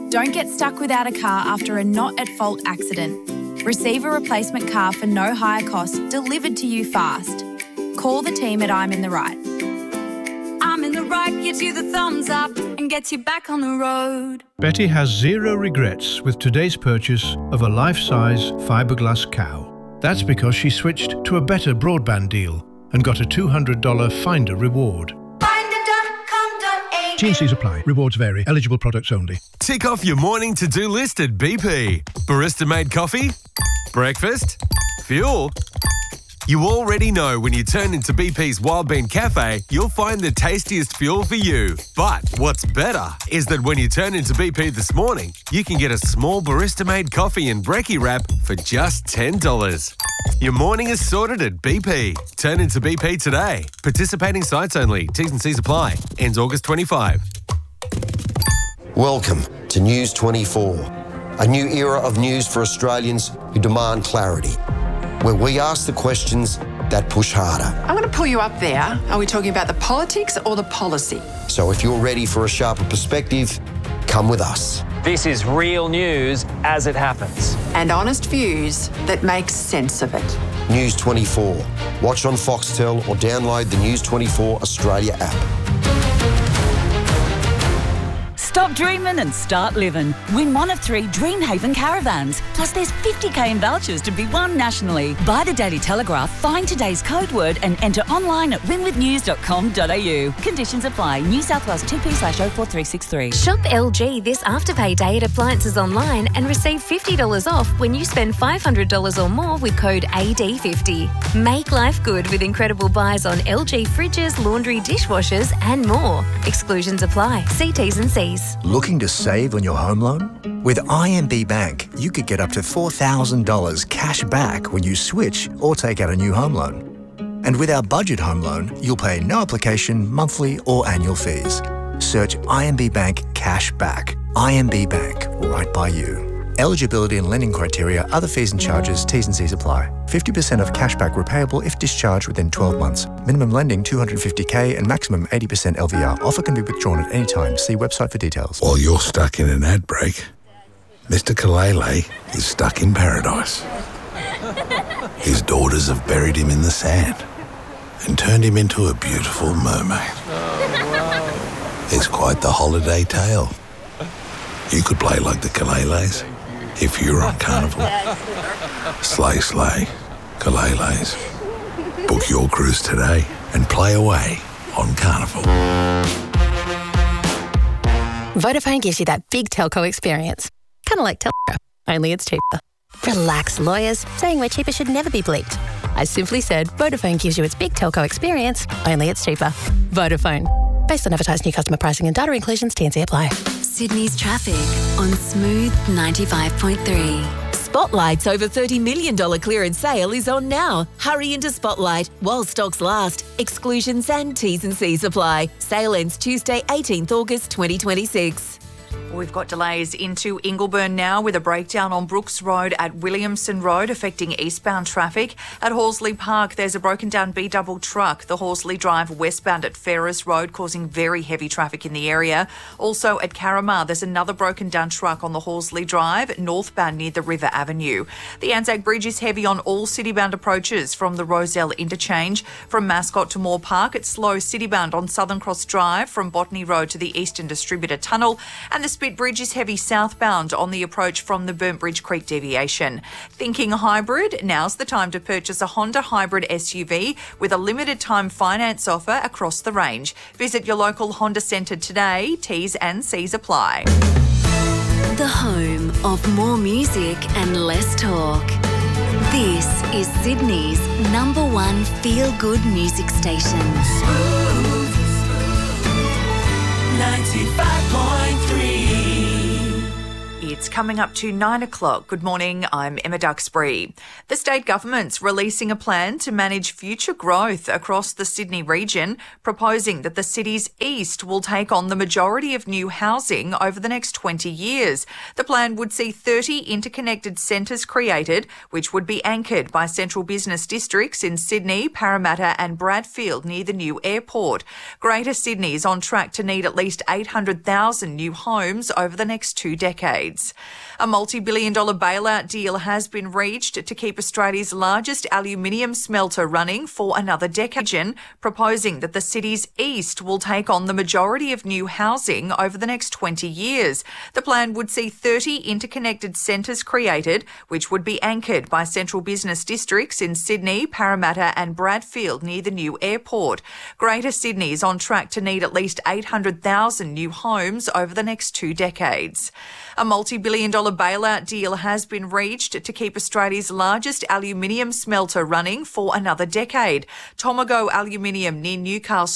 Don't get stuck without a car after a not-at-fault accident. Receive a replacement car for no higher cost delivered to you fast. Call the team at I'm in the Right. I'm in the Right gives you the thumbs up and gets you back on the road. Betty has zero regrets with today's purchase of a life-size fiberglass cow. That's because she switched to a better broadband deal and got a $200 Finder reward. T&Cs apply. Rewards vary. Eligible products only. Tick off your morning to-do list at BP. Barista-made coffee? Breakfast? Fuel? You already know when you turn into BP's Wild Bean Cafe, you'll find the tastiest fuel for you. But what's better is that when you turn into BP this morning, you can get a small barista-made coffee and brekkie wrap for just $10. Your morning is sorted at BP. Turn into BP today. Participating sites only. T's and C's apply. Ends August 25. Welcome to News 24, a new era of news for Australians who demand clarity, where we ask the questions that push harder. I'm going to pull you up there. Are we talking about the politics or the policy? So if you're ready for a sharper perspective, come with us. This is real news as it happens. And honest views that make sense of it. News 24. Watch on Foxtel or download the News 24 Australia app. Stop dreaming and start living. Win one of 3 Dreamhaven caravans. Plus there's 50k in vouchers to be won nationally. Buy the Daily Telegraph, find today's code word and enter online at winwithnews.com.au. Conditions apply. New South Wales 2P/04363. Shop LG this Afterpay Day at Appliances Online and receive $50 off when you spend $500 or more with code AD50. Make life good with incredible buys on LG fridges, laundry, dishwashers and more. Exclusions apply. See T's and C's. Looking to save on your home loan? With IMB Bank, you could get up to $4,000 cash back when you switch or take out a new home loan. And with our budget home loan, you'll pay no application, monthly or annual fees. Search IMB Bank Cash Back. IMB Bank, right by you. Eligibility and lending criteria, other fees and charges, T's and C's apply. 50% of cashback repayable if discharged within 12 months. Minimum lending $250k and maximum 80% LVR. Offer can be withdrawn at any time. See website for details. While you're stuck in an ad break, Mr. Kalele is stuck in paradise. His daughters have buried him in the sand and turned him into a beautiful mermaid. It's quite the holiday tale. You could play like the Kaleles if you're on Carnival. Slay, slay, Kaleles. Book your cruise today and play away on Carnival. Vodafone gives you that big telco experience. Kind of like Telstra, only it's cheaper. Relax, lawyers. Saying we're cheaper should never be bleeped. I simply said Vodafone gives you its big telco experience, only it's cheaper. Vodafone. Based on advertised new customer pricing and data inclusions, T&C apply. Sydney's traffic on Smooth 95.3. Spotlight's over $30 million clearance sale is on now. Hurry into Spotlight while stocks last. Exclusions and T's and C's apply. Sale ends Tuesday, 18th August 2026. We've got delays into Ingleburn now with a breakdown on Brooks Road at Williamson Road affecting eastbound traffic. At Horsley Park, there's a broken down B-double truck, the Horsley Drive westbound at Ferris Road, causing very heavy traffic in the area. Also at Carramar, there's another broken down truck on the Horsley Drive, northbound near the River Avenue. The Anzac Bridge is heavy on all citybound approaches from the Rozelle interchange. From Mascot to Moore Park, it's slow citybound on Southern Cross Drive from Botany Road to the Eastern Distributor Tunnel. And the Spit Bridge is heavy southbound on the approach from the Burnt Bridge Creek deviation. Thinking hybrid? Now's the time to purchase a Honda hybrid SUV with a limited time finance offer across the range. Visit your local Honda Centre today. T's and C's apply. The home of more music and less talk. This is Sydney's #1 feel-good music station. 95.3. It's coming up to 9 o'clock. Good morning, I'm Emma Duxbury. The state government's releasing a plan to manage future growth across the Sydney region, proposing that the city's east will take on the majority of new housing over the next 20 years. The plan would see 30 interconnected centres created, which would be anchored by central business districts in Sydney, Parramatta and Bradfield near the new airport. Greater Sydney is on track to need at least 800,000 new homes over the next 2 decades. A multi-billion-dollar bailout deal has been reached to keep Australia's largest aluminium smelter running for another decade, proposing that the city's east will take on the majority of new housing over the next 20 years. The plan would see 30 interconnected centres created, which would be anchored by central business districts in Sydney, Parramatta and Bradfield near the new airport. Greater Sydney is on track to need at least 800,000 new homes over the next 2 decades. A multi-billion-dollar bailout deal has been reached to keep Australia's largest aluminium smelter running for another decade. Tomago Aluminium near Newcastle